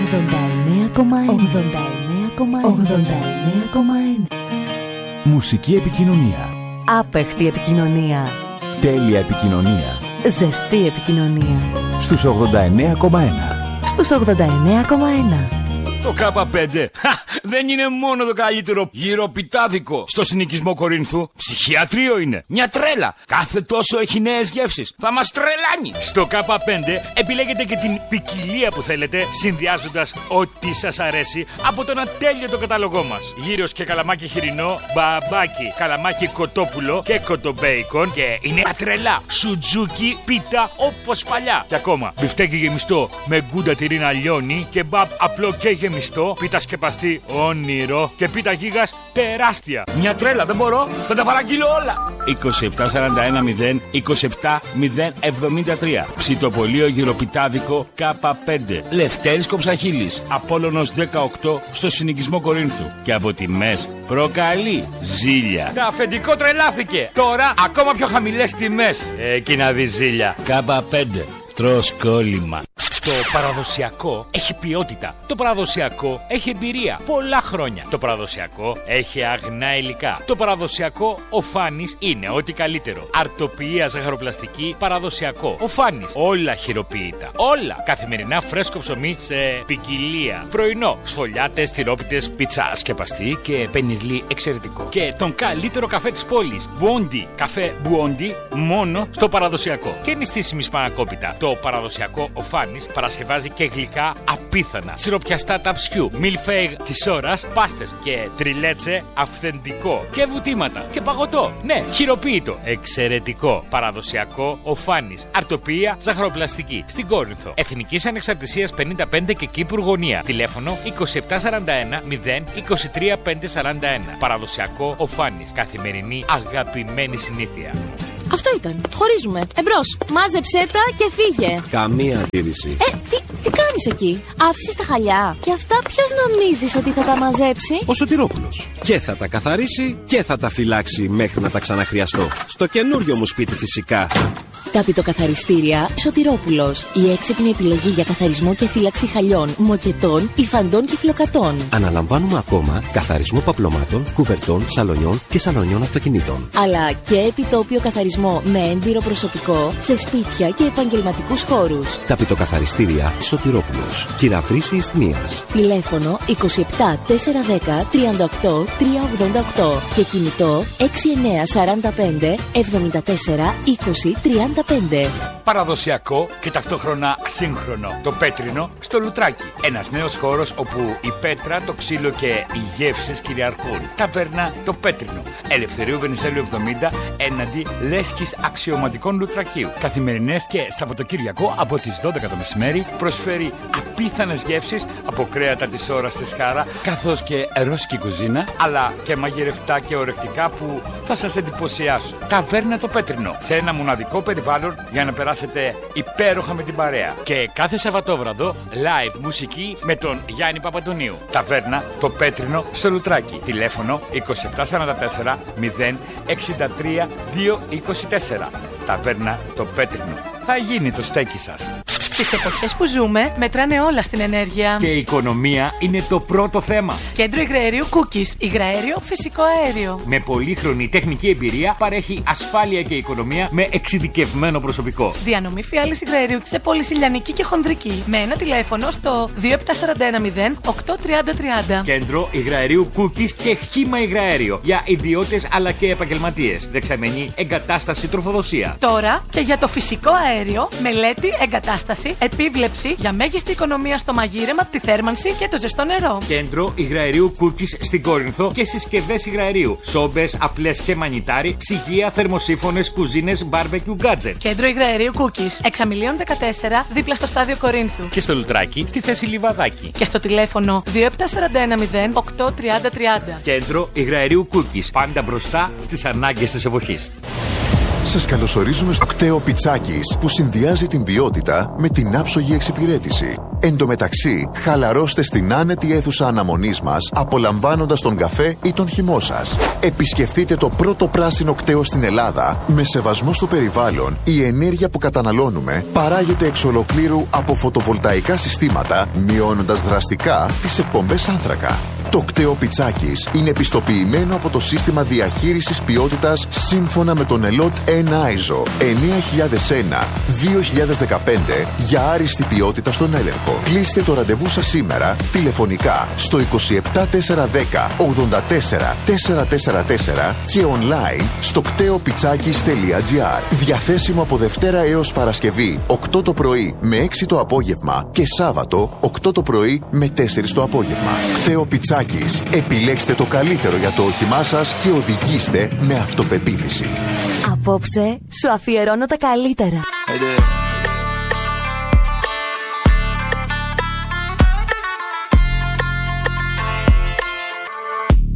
Μουσική επικοινωνία. Άπεχτη επικοινωνία. Τέλεια επικοινωνία. Ζεστή επικοινωνία. Στους 89,1. Στους 89,1. Το K5 δεν είναι μόνο το καλύτερο γυροπιτάδικο στο συνοικισμό Κορίνθου. Ψυχιατρίο είναι. Μια τρέλα. Κάθε τόσο έχει νέες γεύσεις. Θα μας τρελάνει. Στο K5 επιλέγετε και την ποικιλία που θέλετε, συνδυάζοντας ό,τι σας αρέσει από τον ατέλειωτο κατάλογό μας. Γύρος και καλαμάκι χοιρινό, μπαμπάκι, καλαμάκι κοτόπουλο και κοτομπέικον. Και η νέα τρελά σουτζούκι πίτα όπως παλιά. Και ακόμα μπιφτέκι γεμιστό με γκούντα τυρίνα λιώνει, κεμπάπ απλό και γεμιστό, πίτα σκεπαστή όνειρο και πίτα γίγας τεράστια. Μια τρέλα, δεν μπορώ, θα τα παραγγείλω όλα. 2741 0 27073. Ψητοπολείο γυροπιτάδικο K5. Λευτέρης Κοψαχίλης, Απόλλωνος 18 στο συνοικισμό Κορίνθου. Και από τιμές προκαλεί ζήλια. Τα αφεντικό τρελάθηκε. Τώρα ακόμα πιο χαμηλές τιμές. Εκεί να δει ζήλια. K5. Τρως κόλλημα. Το παραδοσιακό έχει ποιότητα. Το παραδοσιακό έχει εμπειρία. Πολλά χρόνια. Το παραδοσιακό έχει αγνά υλικά. Το παραδοσιακό ο Φάνης είναι ό,τι καλύτερο. Αρτοποιία ζαχαροπλαστική παραδοσιακό. Ο Φάνης. Όλα χειροποίητα. Όλα. Καθημερινά φρέσκο ψωμί σε ποικιλία. Πρωινό. Σφολιάτες, τυρόπιτες, πίτσα σκεπαστή και πενιρλί εξαιρετικό. Και τον καλύτερο καφέ της πόλης. Μπουόντι. Καφέ Μπουόντι μόνο στο παραδοσιακό. Και νηστίσιμη σπανακόπιτα. Το παραδοσιακό ο Φάνης παρασκευάζει και γλυκά απίθανα. Σιροπιαστά ταψιού, μιλφέιγ της ώρας, πάστες και τριλέτσε αυθεντικό. Και βουτήματα και παγωτό. Ναι, χειροποίητο. Εξαιρετικό. Παραδοσιακό ο Φάνης. Αρτοποιία ζαχαροπλαστική. Στην Κόρινθο. Εθνικής Ανεξαρτησίας 55 και Κύπρου γωνία. Τηλέφωνο 2741 0 23 541. Παραδοσιακό ο Φάνης. Καθημερινή αγαπημένη συνήθεια. Αυτό ήταν. Χωρίζουμε. Εμπρός. Μάζεψέ τα και φύγε. Καμία αντίρρηση. Τι κάνεις εκεί? Άφησες τα χαλιά. Και αυτά ποιος νομίζεις ότι θα τα μαζέψει? Ο Σωτηρόπουλος. Και θα τα καθαρίσει και θα τα φυλάξει μέχρι να τα ξαναχρειαστώ. Στο καινούριο μου σπίτι φυσικά. Ταπητοκαθαριστήρια Σωτηρόπουλος. Η έξυπνη επιλογή για καθαρισμό και φύλαξη χαλιών, μοκετών, υφαντών και φλοκατών. Αναλαμβάνουμε ακόμα καθαρισμό παπλωμάτων, κουβερτών, σαλονιών και σαλονιών αυτοκινήτων. Αλλά και επιτόπιο καθαρισμό με έμπειρο προσωπικό σε σπίτια και επαγγελματικούς χώρους. Ταπητοκαθαριστήρια Σωτηρόπουλος. Κυραφρύση Ισθμίας. Τηλέφωνο 27 410 38 388 και κινητό 6945 74 20 35. Παραδοσιακό και ταυτόχρονα σύγχρονο. Το Πέτρινο στο Λουτράκι. Ένας νέος χώρος όπου η πέτρα, το ξύλο και οι γεύσεις κυριαρχούν. Ταβέρνα το Πέτρινο. Ελευθερίου Βενιζέλου 70 έναντι Λέσχης Αξιωματικών Λουτρακίου. Καθημερινές και Σαββατοκύριακο από τις 12 το μεσημέρι προσφέρει απίθανες γεύσεις από κρέατα της ώρας στη Σχάρα, καθώς και ρώσικη κουζίνα, αλλά και μαγειρευτά και ορεκτικά που θα σας εντυπωσιάσουν. Ταβέρνα το Πέτρινο. Σε ένα μοναδικό περιβάλλον για να περάσετε υπέροχα με την παρέα. Και κάθε Σαββατόβραδο live μουσική με τον Γιάννη Παπαντονίου. Ταβέρνα το Πέτρινο στο Λουτράκι. Τηλέφωνο 2744 0 63 224. Ταβέρνα το Πέτρινο. Θα γίνει το στέκι σας. Στις εποχές που ζούμε, μετράνε όλα στην ενέργεια. Και η οικονομία είναι το πρώτο θέμα. Κέντρο υγραερίου Cookies. Υγραέριο φυσικό αέριο. Με πολύχρονη τεχνική εμπειρία παρέχει ασφάλεια και οικονομία με εξειδικευμένο προσωπικό. Διανομή φιάλης υγραερίου σε πόλεις ηλιανική και χονδρική. Με ένα τηλέφωνο στο 2741 0 83030. Κέντρο υγραερίου Cookies και χύμα υγραέριο. Για ιδιώτες αλλά και επαγγελματίες. Δεξαμενή εγκατάσταση τροφοδοσία. Τώρα και για το φυσικό αέριο, μελέτη, εγκατάσταση, επίβλεψη για μέγιστη οικονομία στο μαγείρεμα, τη θέρμανση και το ζεστό νερό. Κέντρο υγραερίου Cookies στην Κόρινθο και συσκευές υγραερίου. Σόμπες, απλές και μανιτάρι, ψυγεία, θερμοσύφωνες, κουζίνες, barbecue gadget. Κέντρο υγραερίου Cookies. Εξαμιλίων 14, δίπλα στο στάδιο Κορίνθου. Και στο Λουτράκι, στη θέση Λιβαδάκι. Και στο τηλέφωνο 2741 0 83030. Κέντρο υγραερίου Cookies. Πάντα μπροστά στις ανάγκες της εποχής. Σας καλωσορίζουμε στο κτέο Πιτσάκης, που συνδυάζει την ποιότητα με την άψογη εξυπηρέτηση. Εν τω μεταξύ, χαλαρώστε στην άνετη αίθουσα αναμονής μας, απολαμβάνοντας τον καφέ ή τον χυμό σας. Επισκεφτείτε το πρώτο πράσινο κτέο στην Ελλάδα. Με σεβασμό στο περιβάλλον, η ενέργεια που καταναλώνουμε παράγεται εξ ολοκλήρου από φωτοβολταϊκά συστήματα, μειώνοντας δραστικά τις εκπομπές άνθρακα. Το κτέο Πιτσάκης είναι επιστοποιημένο από το σύστημα διαχείρισης ποιότητας σύμφωνα με τον ΕΛΟΤ 1 ISO 9001-2015 για άριστη ποιότητα στον έλεγχο. Κλείστε το ραντεβού σας σήμερα τηλεφωνικά στο 27410 84 444 και online στο κτέοπιτσάκης.gr. Διαθέσιμο από Δευτέρα έως Παρασκευή 8 το πρωί με 6 το απόγευμα και Σάββατο 8 το πρωί με 4 το απόγευμα. Κτέο Πιτσάκης. Επιλέξτε το καλύτερο για το όχημά σας και οδηγήστε με αυτοπεποίθηση. Απόψε σου αφιερώνω τα καλύτερα.